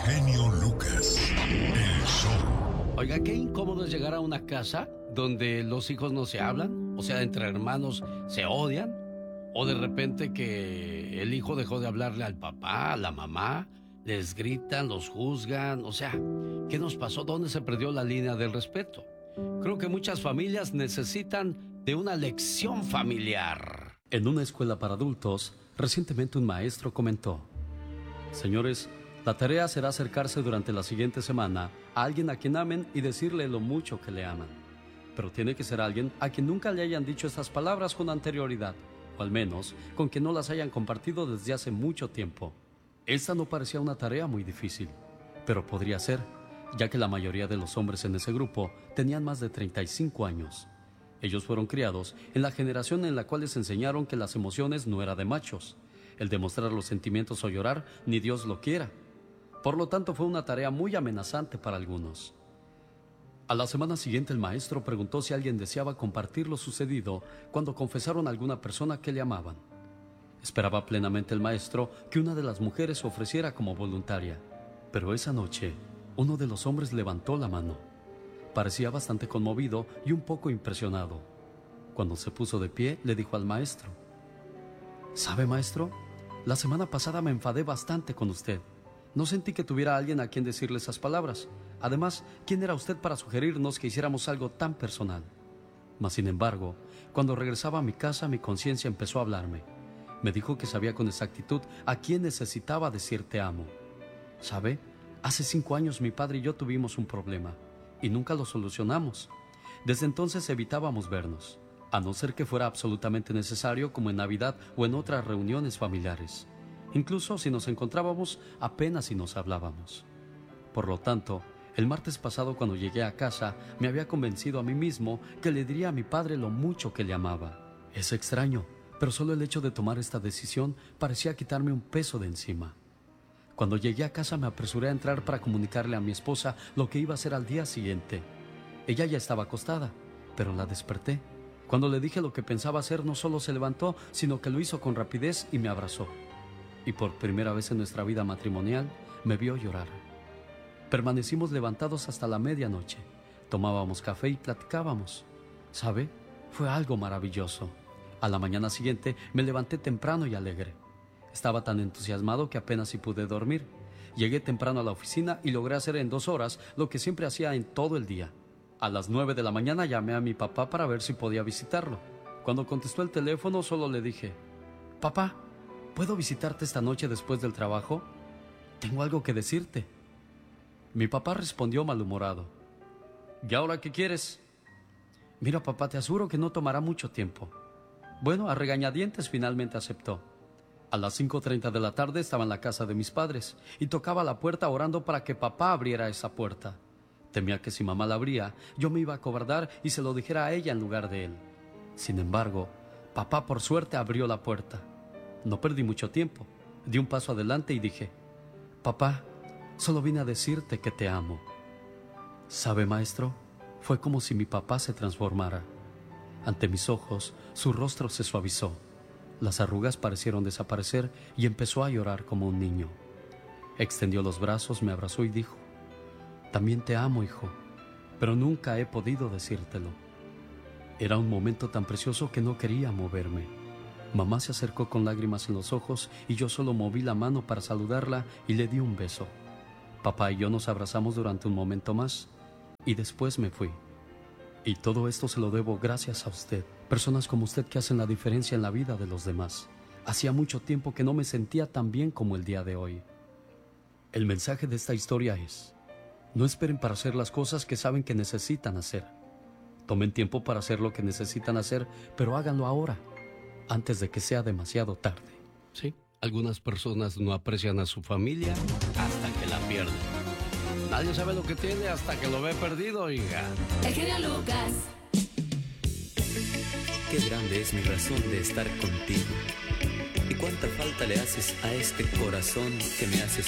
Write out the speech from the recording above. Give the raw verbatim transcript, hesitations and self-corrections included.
genio Lucas, el show. Oiga, qué incómodo es llegar a una casa donde los hijos no se hablan, o sea, entre hermanos se odian, o de repente que el hijo dejó de hablarle al papá, a la mamá, les gritan, los juzgan, o sea, ¿qué nos pasó? ¿Dónde se perdió la línea del respeto? Creo que muchas familias necesitan de una lección familiar. En una escuela para adultos, recientemente un maestro comentó: señores, la tarea será acercarse durante la siguiente semana a alguien a quien amen y decirle lo mucho que le aman. Pero tiene que ser alguien a quien nunca le hayan dicho estas palabras con anterioridad, o al menos con quien no las hayan compartido desde hace mucho tiempo. Esta no parecía una tarea muy difícil, pero podría ser, ya que la mayoría de los hombres en ese grupo tenían más de treinta y cinco años. Ellos fueron criados en la generación en la cual les enseñaron que las emociones no era de machos. El demostrar los sentimientos o llorar, ni Dios lo quiera. Por lo tanto, fue una tarea muy amenazante para algunos. A la semana siguiente, el maestro preguntó si alguien deseaba compartir lo sucedido cuando confesaron a alguna persona que le amaban. Esperaba plenamente el maestro que una de las mujeres se ofreciera como voluntaria. Pero esa noche, uno de los hombres levantó la mano. Parecía bastante conmovido y un poco impresionado. Cuando se puso de pie, le dijo al maestro: ¿sabe, maestro? La semana pasada me enfadé bastante con usted. No sentí que tuviera alguien a quien decirle esas palabras. Además, ¿quién era usted para sugerirnos que hiciéramos algo tan personal? Mas, sin embargo, cuando regresaba a mi casa, mi conciencia empezó a hablarme. Me dijo que sabía con exactitud a quién necesitaba decir te amo. ¿Sabe? Hace cinco años mi padre y yo tuvimos un problema y nunca lo solucionamos. Desde entonces evitábamos vernos, a no ser que fuera absolutamente necesario, como en Navidad o en otras reuniones familiares. Incluso si nos encontrábamos, apenas si nos hablábamos. Por lo tanto, el martes pasado, cuando llegué a casa, me había convencido a mí mismo que le diría a mi padre lo mucho que le amaba. Es extraño, pero solo el hecho de tomar esta decisión parecía quitarme un peso de encima. Cuando llegué a casa, me apresuré a entrar para comunicarle a mi esposa lo que iba a hacer al día siguiente. Ella ya estaba acostada, pero la desperté. Cuando le dije lo que pensaba hacer, no solo se levantó, sino que lo hizo con rapidez y me abrazó. Y por primera vez en nuestra vida matrimonial, me vio llorar. Permanecimos levantados hasta la medianoche. Tomábamos café y platicábamos. ¿Sabe? Fue algo maravilloso. A la mañana siguiente me levanté temprano y alegre. Estaba tan entusiasmado que apenas si pude dormir. Llegué temprano a la oficina y logré hacer en dos horas lo que siempre hacía en todo el día. A las nueve de la mañana llamé a mi papá para ver si podía visitarlo. Cuando contestó el teléfono, solo le dije: papá, ¿puedo visitarte esta noche después del trabajo? Tengo algo que decirte. Mi papá respondió malhumorado: ¿y ahora qué quieres? Mira, papá, te aseguro que no tomará mucho tiempo. Bueno, a regañadientes finalmente aceptó. A las cinco treinta de la tarde estaba en la casa de mis padres y tocaba la puerta orando para que papá abriera esa puerta. Temía que si mamá la abría, yo me iba a acobardar y se lo dijera a ella en lugar de él. Sin embargo, papá por suerte abrió la puerta. No perdí mucho tiempo. Di un paso adelante y dije: papá, solo vine a decirte que te amo. ¿Sabe, maestro? Fue como si mi papá se transformara. Ante mis ojos, su rostro se suavizó. Las arrugas parecieron desaparecer y empezó a llorar como un niño. Extendió los brazos, me abrazó y dijo: también te amo, hijo, pero nunca he podido decírtelo. Era un momento tan precioso que no quería moverme. Mamá se acercó con lágrimas en los ojos y yo solo moví la mano para saludarla y le di un beso. Papá y yo nos abrazamos durante un momento más y después me fui. Y todo esto se lo debo gracias a usted, personas como usted que hacen la diferencia en la vida de los demás. Hacía mucho tiempo que no me sentía tan bien como el día de hoy. El mensaje de esta historia es: no esperen para hacer las cosas que saben que necesitan hacer. Tomen tiempo para hacer lo que necesitan hacer, pero háganlo ahora, antes de que sea demasiado tarde. Sí, algunas personas no aprecian a su familia hasta que la pierden. Nadie sabe lo que tiene hasta que lo ve perdido, hija. El genio Lucas. Qué grande es mi razón de estar contigo. Y cuánta falta le haces a este corazón que me hace